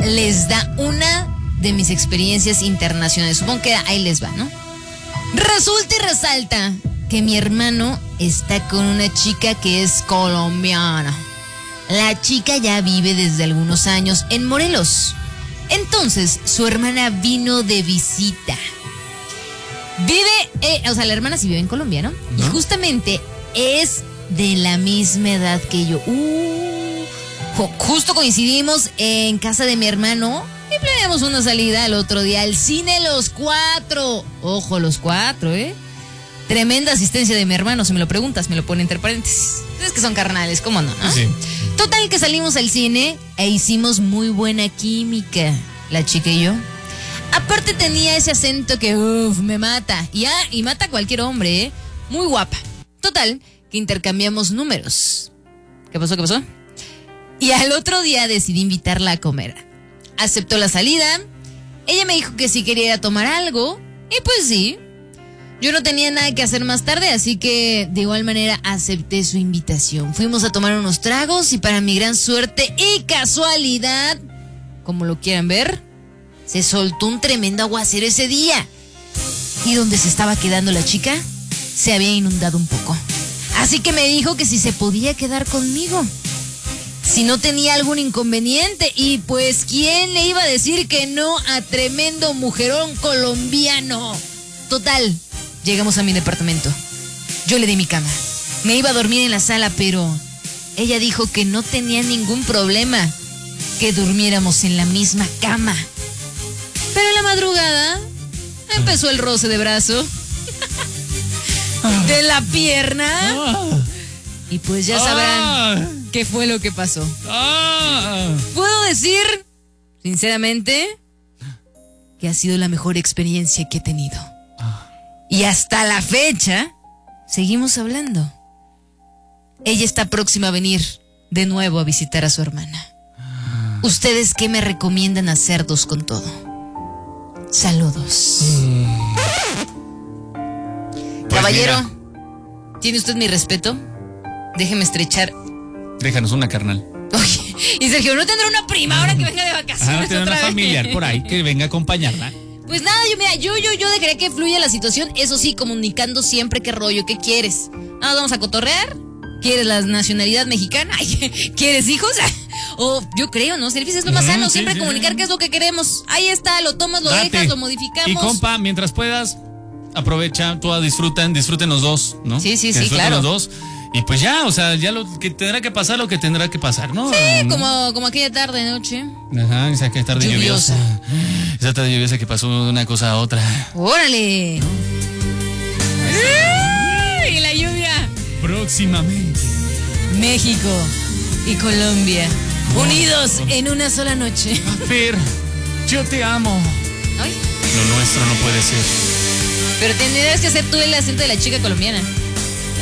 les da una de mis experiencias internacionales. Supongo que ahí les va, ¿no? Resulta y resalta que mi hermano está con una chica que es colombiana. La chica ya vive desde algunos años en Morelos. Entonces, su hermana vino de visita. La hermana sí vive en Colombia, ¿no? Y justamente es de la misma edad que yo. Justo coincidimos en casa de mi hermano y planeamos una salida al otro día al cine los 4. Ojo, los 4, ¿eh? Tremenda asistencia de mi hermano, si me lo preguntas, me lo pone entre paréntesis. Es que son carnales, ¿cómo no? Sí. Total que salimos al cine e hicimos muy buena química, la chica y yo. Aparte tenía ese acento que me mata. Y mata a cualquier hombre, ¿eh? Muy guapa. Total, que intercambiamos números. ¿Qué pasó? Y al otro día decidí invitarla a comer. Aceptó la salida. Ella me dijo que sí quería ir a tomar algo. Y pues sí. Yo no tenía nada que hacer más tarde, así que de igual manera acepté su invitación. Fuimos a tomar unos tragos y para mi gran suerte y casualidad, como lo quieran ver, se soltó un tremendo aguacero ese día. Y donde se estaba quedando la chica, se había inundado un poco. Así que me dijo que si se podía quedar conmigo, si no tenía algún inconveniente. Y pues, ¿quién le iba a decir que no a tremendo mujerón colombiano? Total, llegamos a mi departamento. Yo le di mi cama. Me iba a dormir en la sala, pero ella dijo que no tenía ningún problema que durmiéramos en la misma cama. Pero en la madrugada empezó el roce de brazo, de la pierna. Y pues ya sabrán qué fue lo que pasó. Puedo decir, sinceramente, que ha sido la mejor experiencia que he tenido. Y hasta la fecha, seguimos hablando. Ella está próxima a venir de nuevo a visitar a su hermana. ¿Ustedes qué me recomiendan hacer dos con todo? Saludos. Pues caballero, mira, ¿tiene usted mi respeto? Déjeme estrechar. Déjanos una, carnal. Oye, y Sergio, ¿no tendrá una prima ahora que venga de vacaciones? No tiene una familiar por ahí que venga a acompañarla. Pues nada, yo dejaría que fluya la situación. Eso sí, comunicando siempre qué rollo, qué quieres. Vamos a cotorrear. ¿Quieres la nacionalidad mexicana? ¿Quieres hijos? O yo creo, ¿no? Selfies es lo más sano, siempre comunicar qué es lo que queremos. Ahí está, lo tomas, lo dejas, lo modificamos. Y compa, mientras puedas, aprovecha, tú disfruten los dos, ¿no? Sí, claro. Los dos. Y pues ya, o sea, ya lo que tendrá que pasar, ¿no? Sí, como aquella tarde, noche. Ajá, esa que tarde lluviosa. Esa tarde lluviosa que pasó de una cosa a otra. ¡Órale! ¿No? Y la lluvia. Próximamente. México y Colombia, unidos en una sola noche. Fer, yo te amo. ¿Ay? Lo nuestro no puede ser. Pero tendrías que hacer tú el acento de la chica colombiana.